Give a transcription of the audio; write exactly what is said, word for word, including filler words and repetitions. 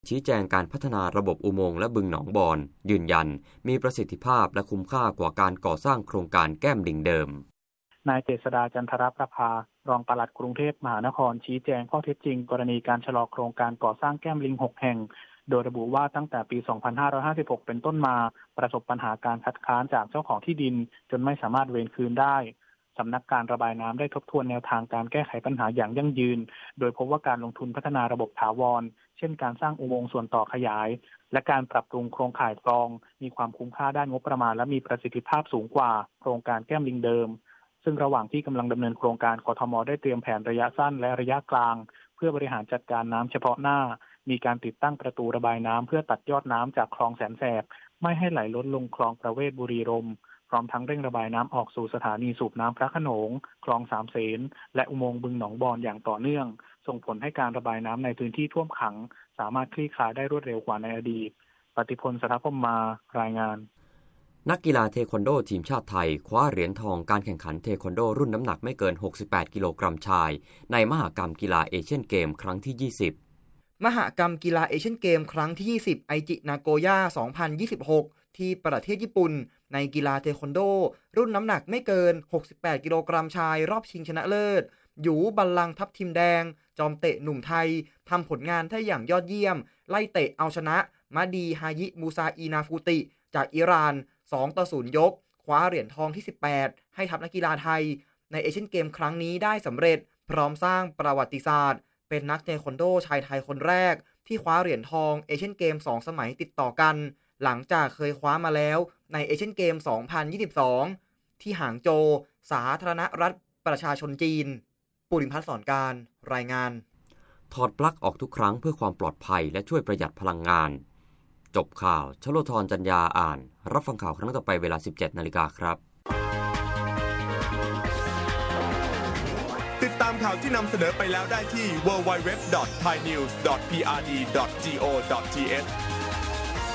ชี้แจงการพัฒนาระบบอุโมงค์และบึงหนองบอนยืนยันมีประสิทธิภาพและคุ้มค่ากว่าการก่อสร้างโครงการแก้มลิงเดิมนายเจษฎาจันทรประภารองปลัดกรุงเทพมหานครชี้แจงข้อเท็จจริงกรณีการชะลอโครงการก่อสร้างแก้มลิงหกแห่งโดยระบุว่าตั้งแต่ปี สองพันห้าร้อยห้าสิบหก เป็นต้นมาประสบปัญหาการคัดค้านจากเจ้าของที่ดินจนไม่สามารถเวรคืนได้สำนักการระบายน้ำได้ทบทวนแนวทางการแก้ไขปัญหาอย่างยั่งยืนโดยพบว่าการลงทุนพัฒนาระบบถาวรเช่นการสร้างอุโมงค์ส่วนต่อขยายและการปรับปรุงโครงข่ายกรองมีความคุ้มค่าด้านงบประมาณและมีประสิทธิภาพสูงกว่าโครงการแก้มลิงเดิมซึ่งระหว่างที่กำลังดำเนินโครงการกทม.ได้เตรียมแผนระยะสั้นและระยะกลางเพื่อบริหารจัดการน้ำเฉพาะหน้ามีการติดตั้งประตูระบายน้ำเพื่อตัดยอดน้ำจากคลองแสนแสบไม่ให้ไหลล้นลงคลองประเวศบุรีรมย์พร้อมทั้งเร่งระบายน้ำออกสู่สถานีสูบน้ำพระโขนงคลองสามเสนและอุโมงค์บึงหนองบอนอย่างต่อเนื่องส่งผลให้การระบายน้ำในพื้นที่ท่วมขังสามารถคลี่คลายได้รวดเร็วกว่าในอดีตปฏิพล สถาพมมารายงานนักกีฬาเทควันโดทีมชาติไทยคว้าเหรียญทองการแข่งขันเทควันโดรุ่นน้ำหนักไม่เกินหกสิบแปดกิโลกรัมชายในมหกรรมกีฬาเอเชียนเกมครั้งที่ยี่สิบมหกรรมกีฬาเอเชียนเกมครั้งที่ยี่สิบไอจินาโกย่าสองพันยี่สิบหกที่ประเทศญี่ปุ่นในกีฬาเทควันโดรุ่นน้ำหนักไม่เกินหกสิบแปดกิโลกรัมชายรอบชิงชนะเลิศหยูบัลลังก์ทัพทิมแดงจอมเตะหนุ่มไทยทำผลงานได้อย่างยอดเยี่ยมไล่เตะเอาชนะมาดีฮายิมูซาอีนาฟูติจากอิหร่านสองต่อศูนย์ยกคว้าเหรียญทองที่สิบแปดให้ทัพนักกีฬาไทยในเอเชียนเกมครั้งนี้ได้สำเร็จพร้อมสร้างประวัติศาสตร์เป็นนักเทควันโดชายไทยคนแรกที่คว้าเหรียญทองเอเชียนเกมสองสมัยติดต่อกันหลังจากเคยคว้ามาแล้วในเอเชียนเกมสองพันยี่สิบสองที่หางโจวสาธารณรัฐประชาชนจีนปุริพัฒน์สอนการรายงานถอดปลั๊กออกทุกครั้งเพื่อความปลอดภัยและช่วยประหยัดพลังงานจบข่าวชโลธรจัญญาอ่านรับฟังข่าวครั้งต่อไปเวลา สิบเจ็ดนาฬิกา นครับติดตามข่าวที่นำเสนอไปแล้วได้ที่ ดับเบิลยู ดับเบิลยู ดับเบิลยู ดอท ไทยนิวส์ ดอท พี อาร์ ดี ดอท จี โอ ดอท ที เอช